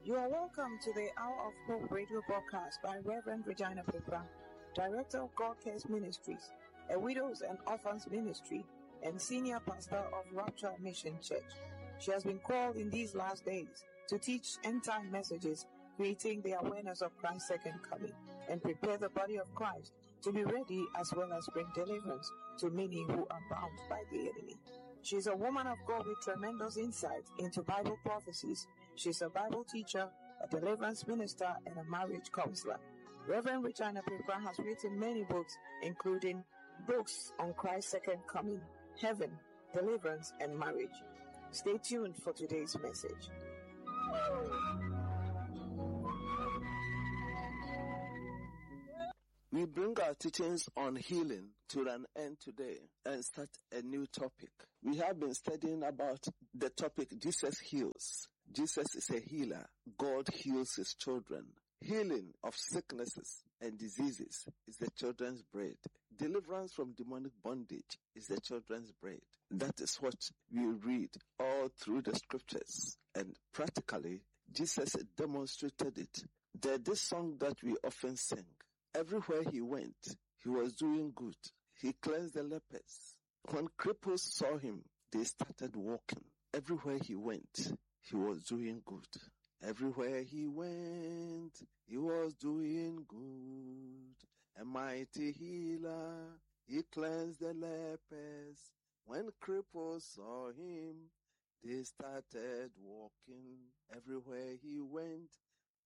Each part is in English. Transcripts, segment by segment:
You are welcome to the Hour of Hope radio broadcast by Reverend Regina Pepra, Director of God Cares Ministries, a widows and orphans ministry, and Senior Pastor of Rapture Mission Church. She has been called in these last days to teach end-time messages, creating the awareness of Christ's second coming, and prepare the body of Christ to be ready, as well as bring deliverance to many who are bound by the enemy. She is a woman of God with tremendous insight into Bible prophecies. She's a Bible teacher, a deliverance minister, and a marriage counselor. Reverend Regina Pepra has written many books, including books on Christ's second coming, heaven, deliverance, and marriage. Stay tuned for today's message. We bring our teachings on healing to an end today and start a new topic. We have been studying about the topic, Jesus heals. Jesus is a healer. God heals his children. Healing of sicknesses and diseases is the children's bread. Deliverance from demonic bondage is the children's bread. That is what we read all through the scriptures. And practically, Jesus demonstrated it. There's this song that we often sing. Everywhere he went, he was doing good. He cleansed the lepers. When cripples saw him, they started walking. Everywhere he went, he was doing good. Everywhere he went, he was doing good. A mighty healer, he cleansed the lepers. When cripples saw him, they started walking. Everywhere he went,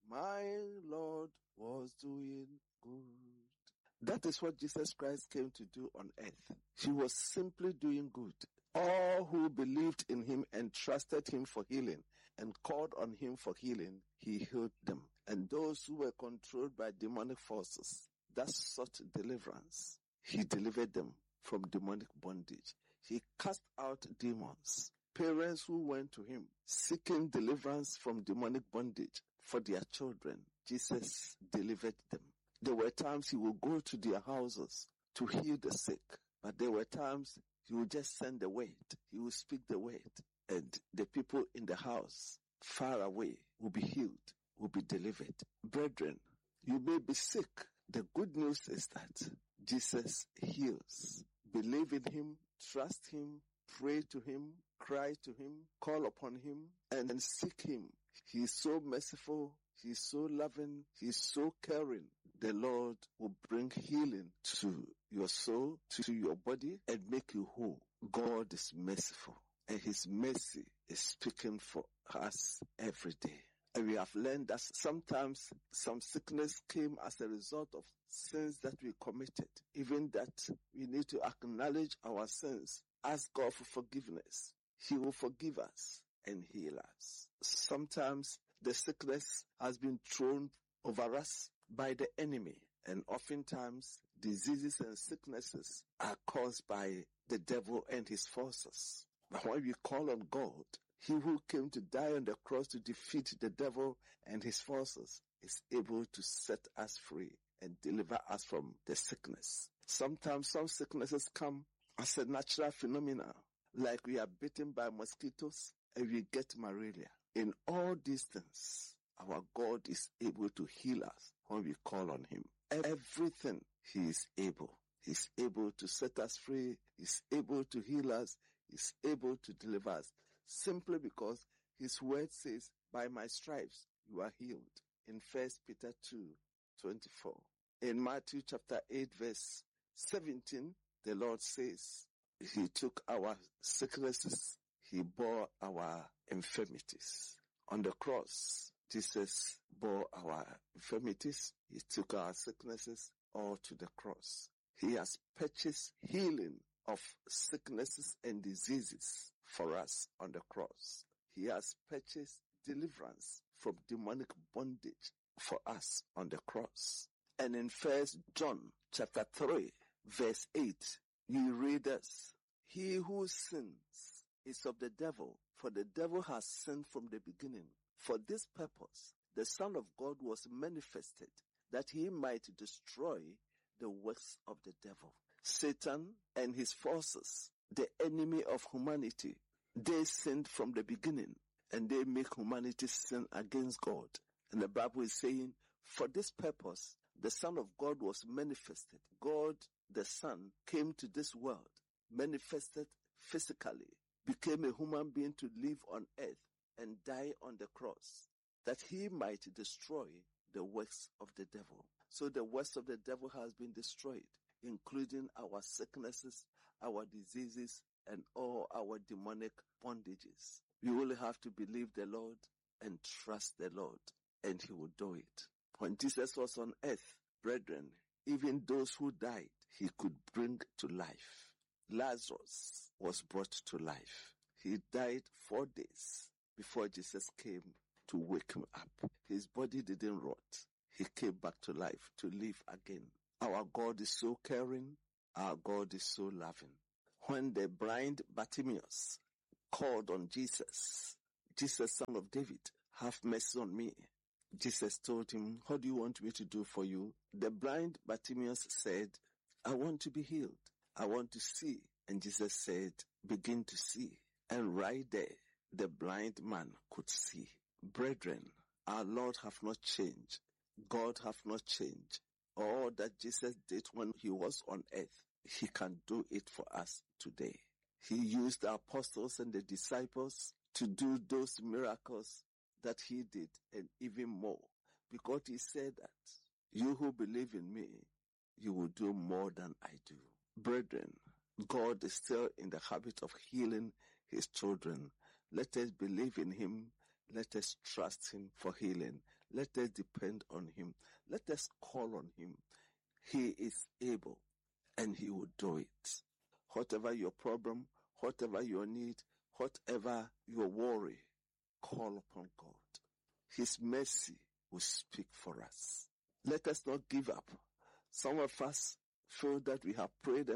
my Lord was doing good. That is what Jesus Christ came to do on earth. He was simply doing good. All who believed in him and trusted him for healing and called on him for healing, he healed them. And those who were controlled by demonic forces that sought deliverance, he delivered them from demonic bondage. He cast out demons. Parents who went to him seeking deliverance from demonic bondage for their children, Jesus delivered them. There were times he would go to their houses to heal the sick, but there were times he would just send the word. He would speak the word, and the people in the house far away will be healed, will be delivered. Brethren, you may be sick. The good news is that Jesus heals. Believe in him, trust him, pray to him, cry to him, call upon him, and seek him. He is so merciful. He's so loving. He's so caring. The Lord will bring healing to your soul, to your body, and make you whole. God is merciful, and his mercy is speaking for us every day. And we have learned that sometimes some sickness came as a result of sins that we committed. Even that we need to acknowledge our sins, ask God for forgiveness. He will forgive us and heal us. Sometimes the sickness has been thrown over us by the enemy, and oftentimes diseases and sicknesses are caused by the devil and his forces. But when we call on God, he who came to die on the cross to defeat the devil and his forces is able to set us free and deliver us from the sickness. Sometimes some sicknesses come as a natural phenomenon, like we are bitten by mosquitoes and we get malaria. In all these things, our God is able to heal us when we call on him. Everything he is able. He's able to set us free. He's able to heal us. He's able to deliver us. Simply because his word says, by my stripes you are healed. In 1 Peter 2:24. In Matthew chapter 8 verse 17, the Lord says, he took our sicknesses. He bore our infirmities. On the cross, Jesus bore our infirmities. He took our sicknesses all to the cross. He has purchased healing of sicknesses and diseases for us on the cross. He has purchased deliverance from demonic bondage for us on the cross. And in 1 John chapter 3 verse 8, you read this: he who sins is of the devil, for the devil has sinned from the beginning. For this purpose, the Son of God was manifested, that he might destroy the works of the devil. Satan and his forces, the enemy of humanity, they sinned from the beginning. and they make humanity sin against God. And the Bible is saying, for this purpose, the Son of God was manifested. God, the Son, came to this world, manifested physically, became a human being to live on earth and die on the cross, that he might destroy the works of the devil. So the works of the devil has been destroyed, including our sicknesses, our diseases, and all our demonic bondages. We only have to believe the Lord and trust the Lord, and he will do it. When Jesus was on earth, brethren, even those who died, he could bring to life. Lazarus was brought to life. He died 4 days before Jesus came to wake him up. His body didn't rot. He came back to life to live again. Our God is so caring. Our God is so loving. When the blind Bartimaeus called on Jesus, Jesus, Son of David, have mercy on me. Jesus told him, what do you want me to do for you? The blind Bartimaeus said, I want to be healed. I want to see. And Jesus said, begin to see. And right there, the blind man could see. Brethren, our Lord have not changed. God have not changed. All that Jesus did when he was on earth, he can do it for us today. He used the apostles and the disciples to do those miracles that he did, and even more, because he said that you who believe in me, you will do more than I do. Brethren, God is still in the habit of healing his children. Let us believe in him. Let us trust him for healing. Let us depend on him. Let us call on him. He is able, and he will do it. Whatever your problem, whatever your need, whatever your worry, call upon God. His mercy will speak for us. Let us not give up. Some of us feel that we have prayed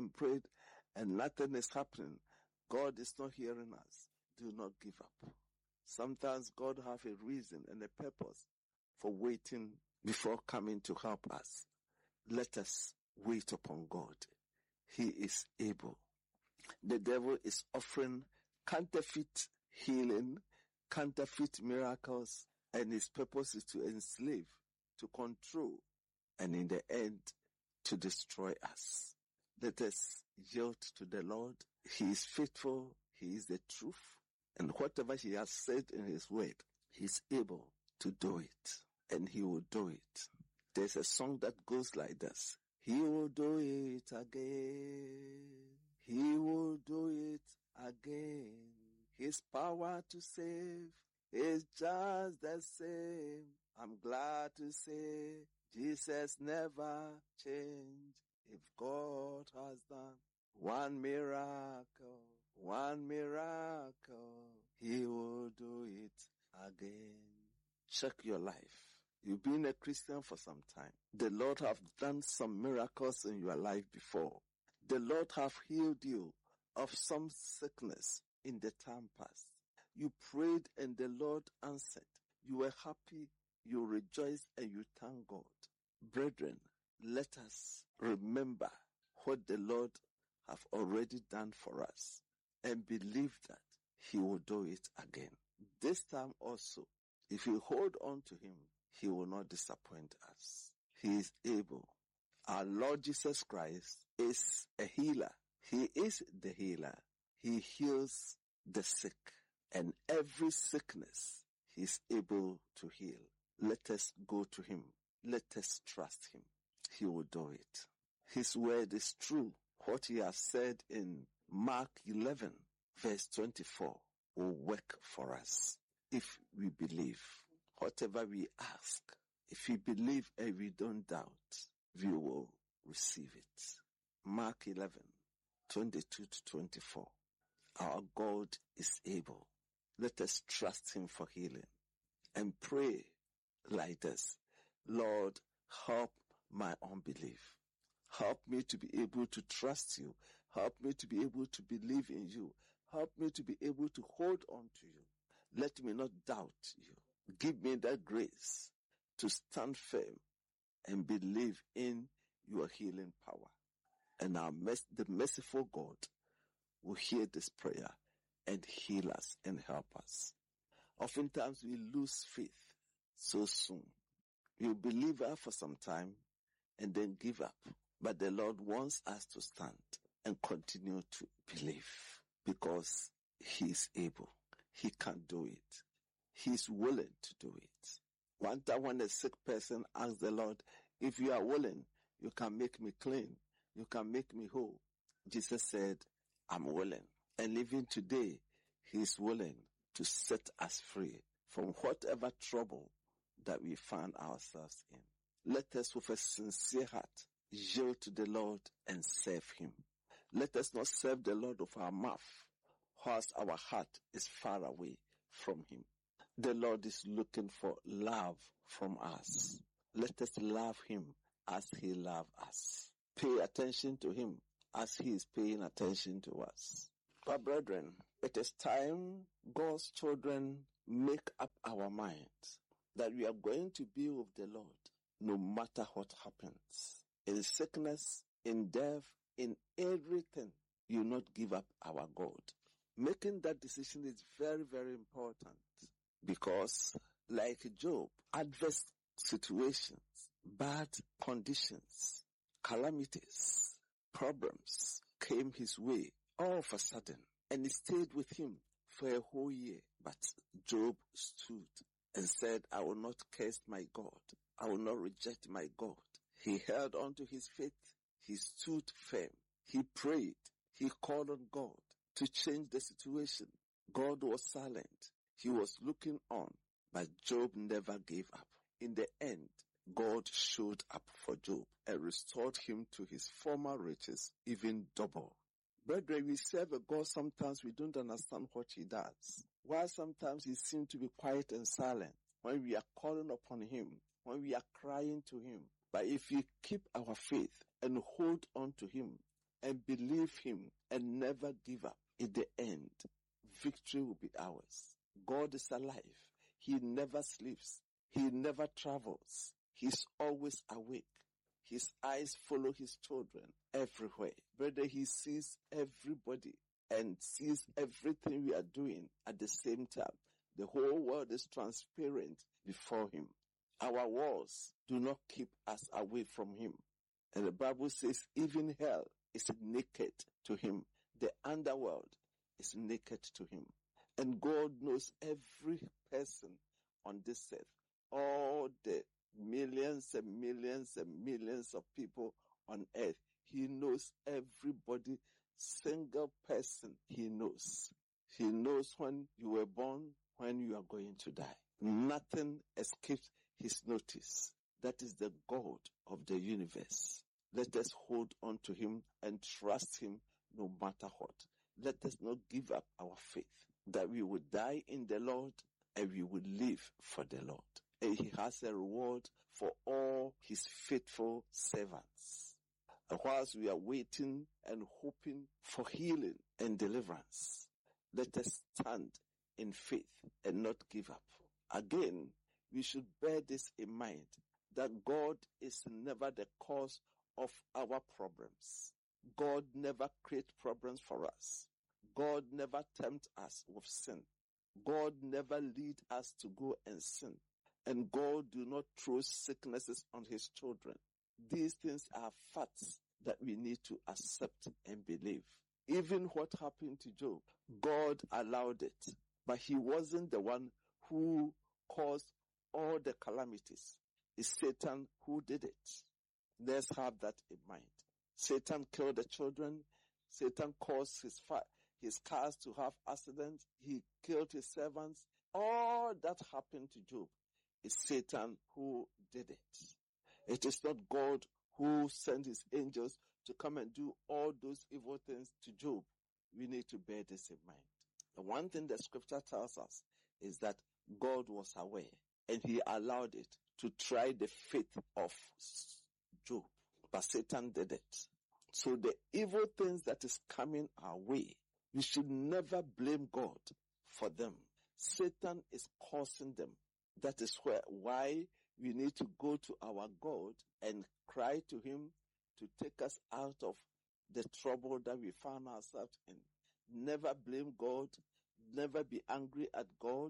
and nothing is happening. God is not hearing us. Do not give up. Sometimes God have a reason and a purpose for waiting before coming to help us. Let us wait upon God. He is able. The devil is offering counterfeit healing, counterfeit miracles, and his purpose is to enslave, to control, and in the end, to destroy us. Let us yield to the Lord. He is faithful. He is the truth. And whatever he has said in his word, he is able to do it. And he will do it. There's a song that goes like this. He will do it again. He will do it again. His power to save is just the same. I'm glad to say Jesus never changed. If God has done one miracle, he will do it again. Check your life. You've been a Christian for some time. The Lord have done some miracles in your life before. The Lord have healed you of some sickness in the time past. You prayed and the Lord answered. You were happy, you rejoiced, and you thank God. Brethren, let us remember what the Lord have already done for us and believe that he will do it again. This time also, if we hold on to him, he will not disappoint us. He is able. Our Lord Jesus Christ is a healer. He is the healer. He heals the sick, and every sickness he is able to heal. Let us go to him. Let us trust him. He will do it. His word is true. What he has said in Mark 11, verse 24, will work for us if we believe. Whatever we ask, if we believe and we don't doubt, we will receive it. Mark 11, 22 to 24. Our God is able. Let us trust him for healing and pray like this. Lord, help my unbelief. Help me to be able to trust you. Help me to be able to believe in you. Help me to be able to hold on to you. Let me not doubt you. Give me that grace to stand firm and believe in your healing power. And the merciful God will hear this prayer and heal us and help us. Oftentimes we lose faith so soon. You believe for some time and then give up. But the Lord wants us to stand and continue to believe because He is able. He can do it. He is willing to do it. One time when a sick person asked the Lord, if you are willing, you can make me clean. You can make me whole. Jesus said, I'm willing. And even today, He is willing to set us free from whatever trouble that we find ourselves in. Let us with a sincere heart yield to the Lord and serve Him. Let us not serve the Lord with our mouth, whilst our heart is far away from Him. The Lord is looking for love from us. Let us love Him as He loves us. Pay attention to Him as He is paying attention to us. But brethren, it is time God's children make up our minds that we are going to be with the Lord no matter what happens. In sickness, in death, in everything, you not give up our God. Making that decision is very, very important because, like Job, adverse situations, bad conditions, calamities, problems came his way all of a sudden, and it stayed with him for a whole year. But Job stood and said, I will not curse my God. I will not reject my God. He held on to his faith. He stood firm. He prayed. He called on God to change the situation. God was silent. He was looking on, but Job never gave up. In the end, God showed up for Job and restored him to his former riches, even double. Brethren, we serve a God sometimes we don't understand what He does. While sometimes He seems to be quiet and silent when we are calling upon Him, when we are crying to Him. But if we keep our faith and hold on to Him and believe Him and never give up, in the end, victory will be ours. God is alive. He never sleeps. He never travels. He's always awake. His eyes follow His children everywhere. Brother, He sees everybody and sees everything we are doing at the same time. The whole world is transparent before Him. Our walls do not keep us away from Him. And the Bible says even hell is naked to Him. The underworld is naked to Him. And God knows every person on this earth. All the millions and millions and millions of people on earth. He knows everybody, single person He knows. He knows when you were born, when you are going to die. Nothing escapes His notice. That is the God of the universe. Let us hold on to Him and trust Him no matter what. Let us not give up our faith that we will die in the Lord and we will live for the Lord. And He has a reward for all His faithful servants. And whilst we are waiting and hoping for healing and deliverance, let us stand in faith and not give up. Again, we should bear this in mind, that God is never the cause of our problems. God never creates problems for us. God never tempts us with sin. God never leads us to go and sin. And God do not throw sicknesses on His children. These things are facts that we need to accept and believe. Even what happened to Job, God allowed it. But He wasn't the one who caused all the calamities. It's Satan who did it. Let's have that in mind. Satan killed the children. Satan caused his cars to have accidents. He killed his servants. All that happened to Job. It's Satan who did it. It is not God who sent His angels to come and do all those evil things to Job. We need to bear this in mind. The one thing the scripture tells us is that God was aware and He allowed it to try the faith of Job. But Satan did it. So the evil things that is coming our way, we should never blame God for them. Satan is causing them. That is why we need to go to our God and cry to Him to take us out of the trouble that we found ourselves in. Never blame God. Never be angry at God.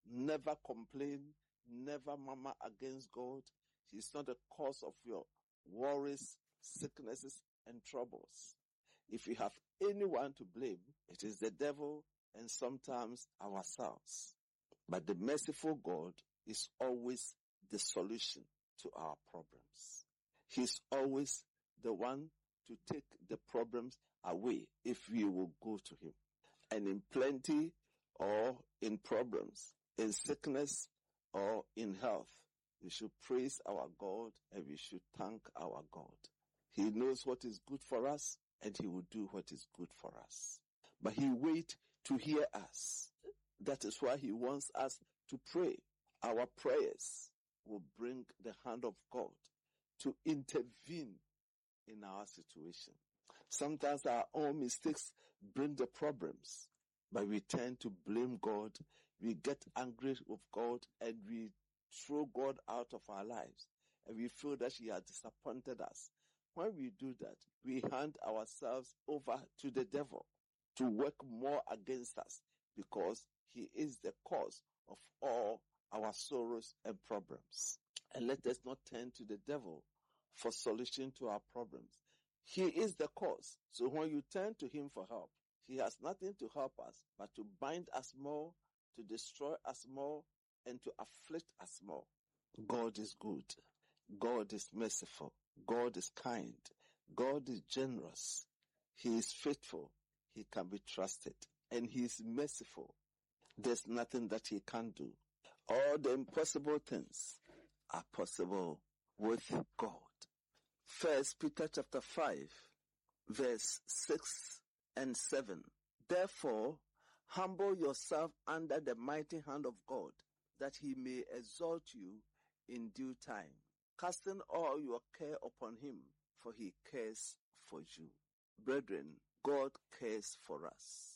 Never complain, never murmur against God. He's not the cause of your worries, sicknesses, and troubles. If you have anyone to blame, it is the devil and sometimes ourselves. But the merciful God is always the solution to our problems. He's always the one to take the problems away if we will go to him. And in plenty or in problems, in sickness or in health, we should praise our God and we should thank our God. He knows what is good for us and he will do what is good for us. But he waits to hear us. That is why he wants us to pray. Our prayers will bring the hand of God to intervene in our situation. Sometimes our own mistakes bring the problems, but we tend to blame God. We get angry with God and we throw God out of our lives. And we feel that he has disappointed us. When we do that, we hand ourselves over to the devil to work more against us because he is the cause of all our sorrows and problems. And let us not turn to the devil for solution to our problems. He is the cause. So when you turn to him for help, he has nothing to help us but to bind us more, to destroy us more, and to afflict us more. God is good. God is merciful. God is kind. God is generous. He is faithful. He can be trusted. And he is merciful. There's nothing that he can't do. All the impossible things are possible with God. 1 Peter chapter 5, verse 6 and 7. Therefore, humble yourself under the mighty hand of God, that he may exalt you in due time, casting all your care upon him, for he cares for you. Brethren, God cares for us.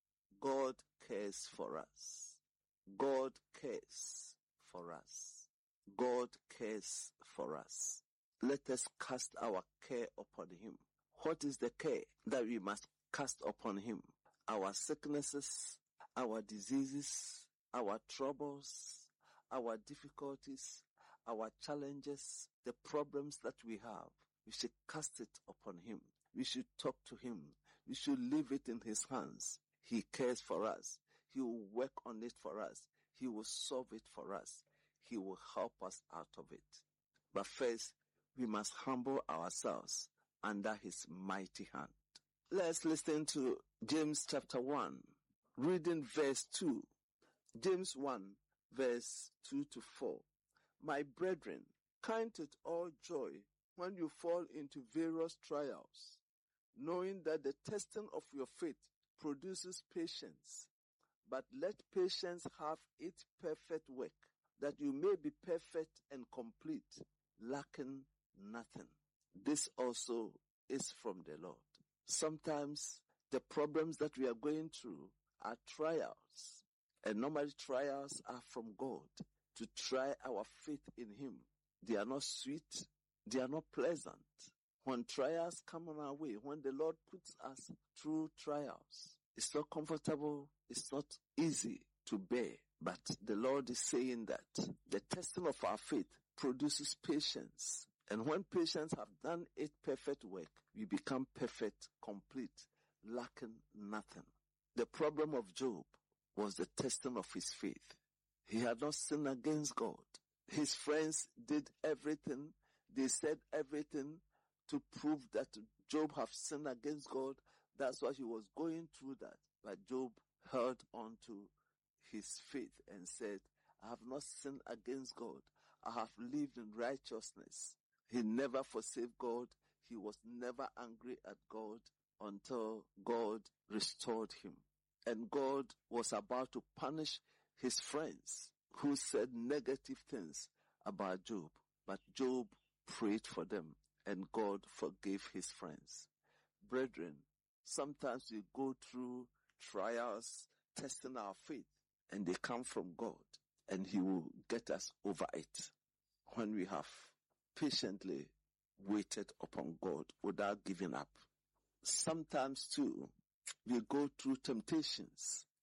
God cares for us. God cares for us. God cares for us. Let us cast our care upon him. What is the care that we must cast upon him? Our sicknesses, our diseases, our troubles, our difficulties, our challenges, the problems that we have. We should cast it upon him. We should talk to him. We should leave it in his hands. He cares for us. He will work on it for us. He will solve it for us. He will help us out of it. But first, we must humble ourselves under his mighty hand. Let's listen to James chapter 1, reading verse 2. James 1, verse 2 to 4. My brethren, count it all joy when you fall into various trials, knowing that the testing of your faith produces patience. But let patience have its perfect work, that you may be perfect and complete, lacking nothing. This also is from the Lord. Sometimes the problems that we are going through are trials, and normally trials are from God to try our faith in him. They are not sweet, they are not pleasant. When trials come on our way, when the Lord puts us through trials, it's not comfortable, it's not easy to bear. But the Lord is saying that the testing of our faith produces patience. And when patience have done its perfect work, we become perfect, complete, lacking nothing. The problem of Job was the testing of his faith. He had not sinned against God. His friends did everything. They said everything to prove that Job have sinned against God. That's why he was going through that. But Job held on to his faith and said, I have not sinned against God. I have lived in righteousness. He never forsake God. He was never angry at God until God restored him. And God was about to punish his friends who said negative things about Job. But Job prayed for them and God forgave his friends. Brethren, sometimes we go through trials, testing our faith, and they come from God, and he will get us over it when we have patiently waited upon God without giving up. Sometimes too, we go through temptations,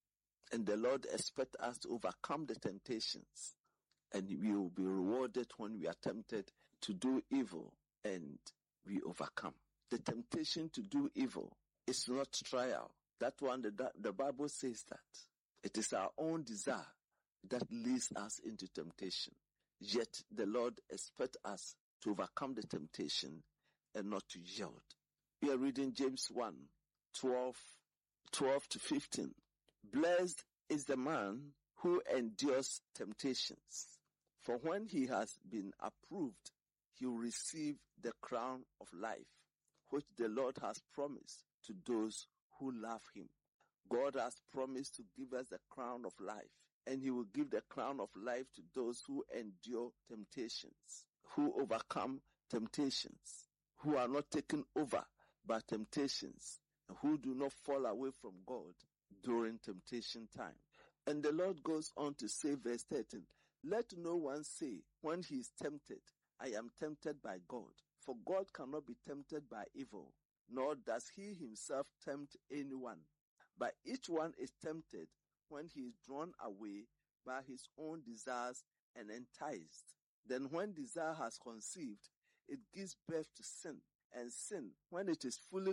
And the Lord expects us to overcome the temptations. And we will be rewarded when we are tempted to do evil and we overcome. The temptation to do evil is not trial. That one, the Bible says that. It is our own desire that leads us into temptation. Yet the Lord expects us to overcome the temptation and not to yield. We are reading James 1, 12 to 15. Blessed is the man who endures temptations, for when he has been approved, he will receive the crown of life, which the Lord has promised to those who love him. God has promised to give us the crown of life, and he will give the crown of life to those who endure temptations, who overcome temptations, who are not taken over by temptations, and who do not fall away from God during temptation time. And the Lord goes on to say, verse 13, let no one say when he is tempted, I am tempted by God. For God cannot be tempted by evil, nor does he himself tempt anyone. But each one is tempted when he is drawn away by his own desires and enticed. Then when desire has conceived, it gives birth to sin. And sin, when it is full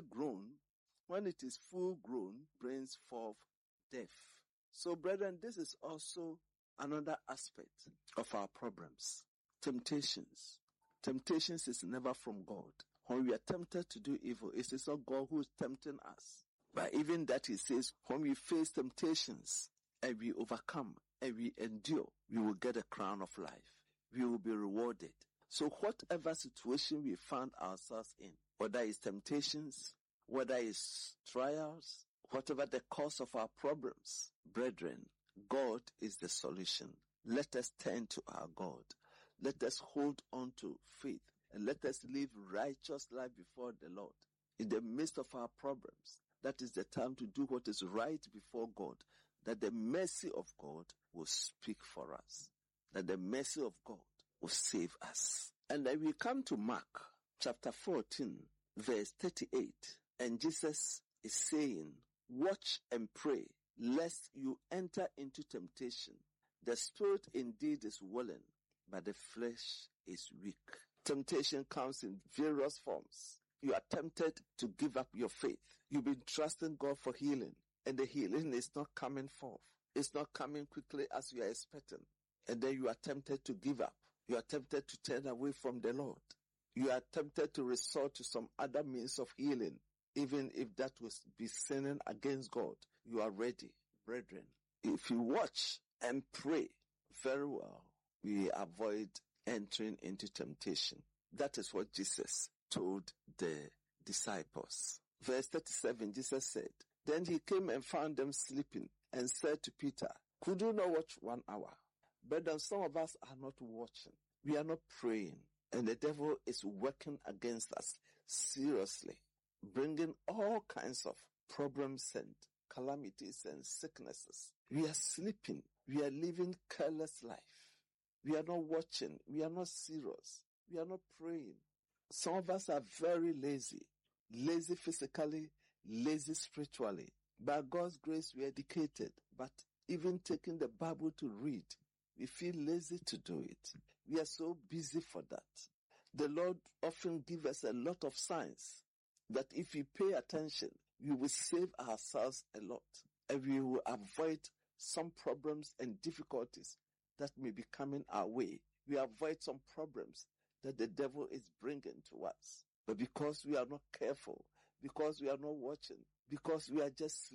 grown, brings forth death. So, brethren, this is also another aspect of our problems. Temptations. Temptations is never from God. When we are tempted to do evil, it is not God who is tempting us. But even that he says, when we face temptations and we overcome and we endure, we will get a crown of life. We will be rewarded. So whatever situation we find ourselves in, whether it's temptations, whether it's trials, whatever the cause of our problems, brethren, God is the solution. Let us turn to our God. Let us hold on to faith and let us live righteous life before the Lord. In the midst of our problems, that is the time to do what is right before God, that the mercy of God will speak for us, that the mercy of God will save us. And then we come to Mark chapter 14, verse 38, and Jesus is saying, watch and pray, lest you enter into temptation. The spirit indeed is willing, but the flesh is weak. Temptation comes in various forms. You are tempted to give up your faith. You've been trusting God for healing, and the healing is not coming forth. It's not coming quickly as you are expecting. And then you are tempted to give up. You are tempted to turn away from the Lord. You are tempted to resort to some other means of healing, even if that will be sinning against God. You are ready, brethren. If you watch and pray very well, we avoid entering into temptation. That is what Jesus told the disciples. Verse 37, Jesus said, then he came and found them sleeping and said to Peter, could you not watch 1 hour? But then some of us are not watching. We are not praying. And the devil is working against us seriously, bringing all kinds of problems and calamities and sicknesses. We are sleeping. We are living careless life. We are not watching. We are not serious. We are not praying. Some of us are very lazy. Lazy physically, lazy spiritually. By God's grace, we are educated. But even taking the Bible to read, we feel lazy to do it. We are so busy for that. The Lord often gives us a lot of signs that if we pay attention, we will save ourselves a lot. And we will avoid some problems and difficulties that may be coming our way. We avoid some problems that the devil is bringing to us. But because we are not careful, because we are not watching, because we are just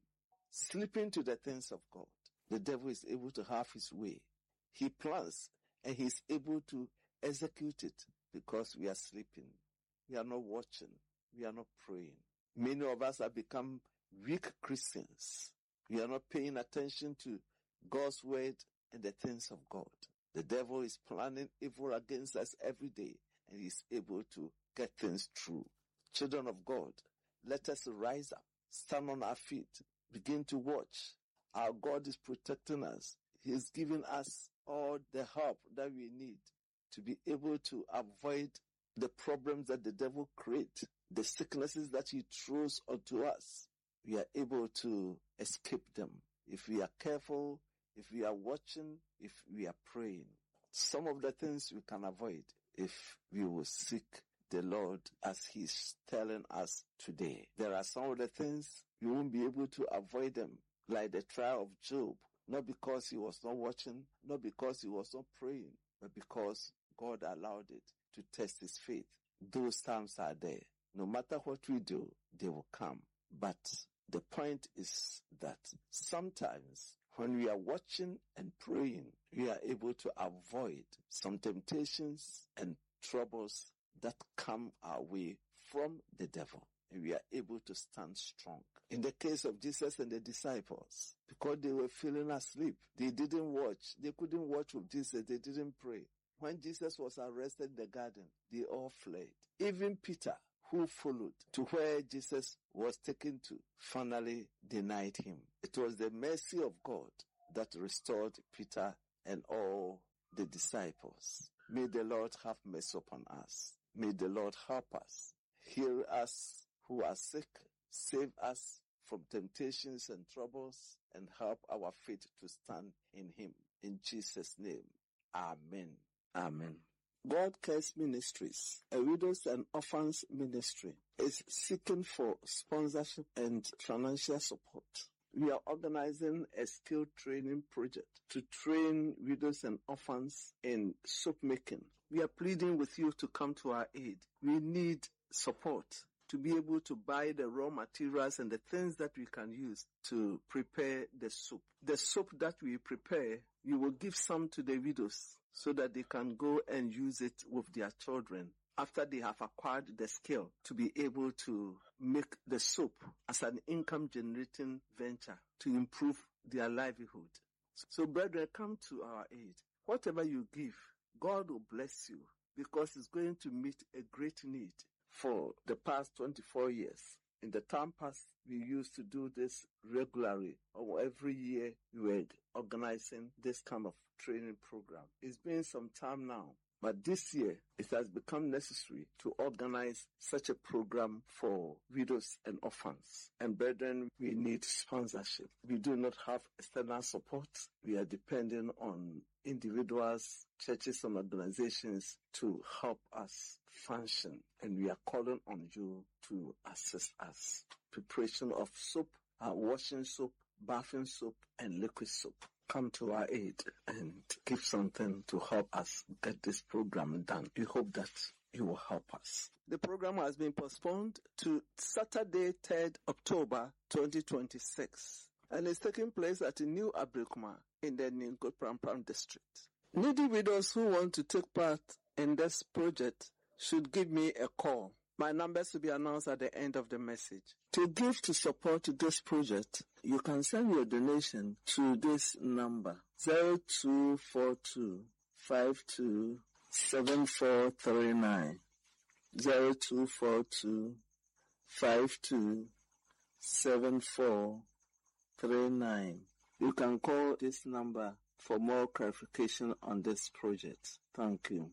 sleeping to the things of God, the devil is able to have his way. He plans and he's able to execute it because we are sleeping. We are not watching. We are not praying. Many of us have become weak Christians. We are not paying attention to God's word and the things of God. The devil is planning evil against us every day, and he's able to get things through. Children of God, let us rise up, stand on our feet, begin to watch. Our God is protecting us. He is giving us all the help that we need to be able to avoid the problems that the devil creates, the sicknesses that he throws onto us. We are able to escape them if we are careful, if we are watching, if we are praying. Some of the things we can avoid if we will seek the Lord as He's telling us today. There are some of the things you won't be able to avoid them, like the trial of Job, not because he was not watching, not because he was not praying, but because God allowed it to test his faith. Those times are there. No matter what we do, they will come. But the point is that sometimes when we are watching and praying, we are able to avoid some temptations and troubles that come our way from the devil. And we are able to stand strong. In the case of Jesus and the disciples, because they were feeling asleep, they didn't watch. They couldn't watch with Jesus. They didn't pray. When Jesus was arrested in the garden, they all fled. Even Peter, who followed to where Jesus was taken to, finally denied him. It was the mercy of God that restored Peter and all the disciples. May the Lord have mercy upon us. May the Lord help us. Heal us who are sick. Save us from temptations and troubles, and help our faith to stand in Him. In Jesus' name, amen. Amen. God Cares Ministries, a widows and orphans ministry, is seeking for sponsorship and financial support. We are organizing a skill training project to train widows and orphans in soap making. We are pleading with you to come to our aid. We need support to be able to buy the raw materials and the things that we can use to prepare the soap. The soap that we prepare, you will give some to the widows so that they can go and use it with their children after they have acquired the skill to be able to make the soap as an income-generating venture to improve their livelihood. So, brethren, come to our aid. Whatever you give, God will bless you because it's going to meet a great need. For the past 24 years, in the time past, we used to do this regularly, or every year we were organizing this kind of training program. It's been some time now, but this year it has become necessary to organize such a program for widows and orphans. And brethren, we need sponsorship. We do not have external support. We are depending on individuals, churches and organizations to help us function. And we are calling on you to assist us. Preparation of soap, washing soap, bathing soap, and liquid soap. Come to our aid and give something to help us get this program done. We hope that you will help us. The program has been postponed to Saturday, 3rd October 2026. And it's taking place at New Abrikuma in the Ningo Pram district. Needy widows who want to take part in this project should give me a call. My numbers will be announced at the end of the message. To give to support this project, you can send your donation to this number, 0242 527439. 0242 527439. You can call this number for more clarification on this project. Thank you.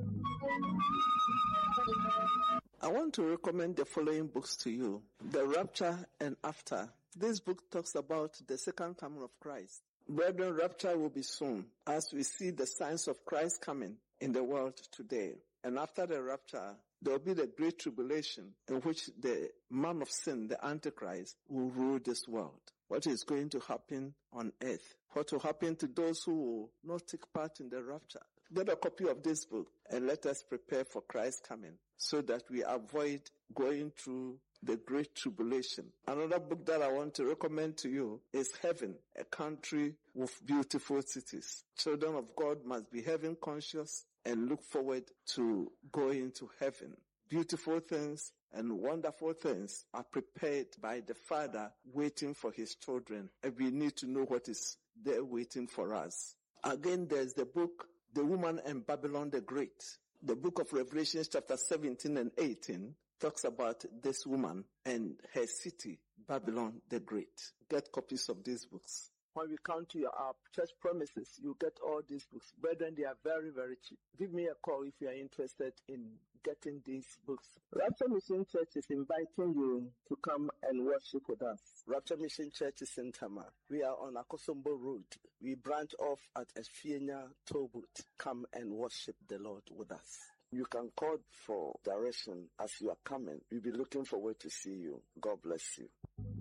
I want to recommend the following books to you. The Rapture and After. This book talks about the second coming of Christ. Brethren, rapture will be soon as we see the signs of Christ coming in the world today. And after the rapture, there will be the great tribulation in which the man of sin, the Antichrist, will rule this world. What is going to happen on earth? What will happen to those who will not take part in the rapture? Get a copy of this book and let us prepare for Christ's coming so that we avoid going through the great tribulation. Another book that I want to recommend to you is Heaven, a Country with Beautiful Cities. Children of God must be heaven conscious and look forward to going to heaven. Beautiful things and wonderful things are prepared by the Father waiting for His children. And we need to know what is there waiting for us. Again, there's the book, The Woman and Babylon the Great. The book of Revelation chapter 17 and 18 talks about this woman and her city, Babylon the Great. Get copies of these books. when we come to our church premises, you get all these books. Brethren, they are very, very cheap. Give me a call if you are interested in getting these books. Rapture Mission Church is inviting you to come and worship with us. Rapture Mission Church is in Tama. We are on Akosombo Road. We branch off at Esfienya Tollbooth. Come and worship the Lord with us. You can call for direction as you are coming. We'll be looking forward to see you. God bless you.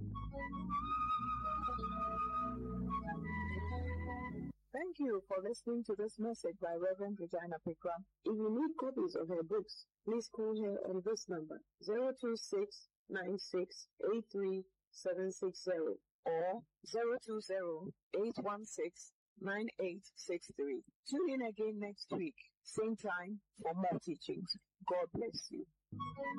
Thank you for listening to this message by Reverend Regina Pekwa. If you need copies of her books, please call her on this number, 026-9683-760 or 020-816-9863. Tune in again next week, same time, for more teachings. God bless you.